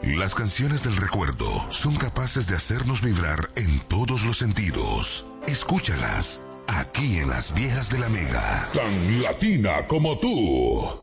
Las canciones del recuerdo son capaces de hacernos vibrar en todos los sentidos. Escúchalas aquí en Las Viejas de la Mega. Tan latina como tú.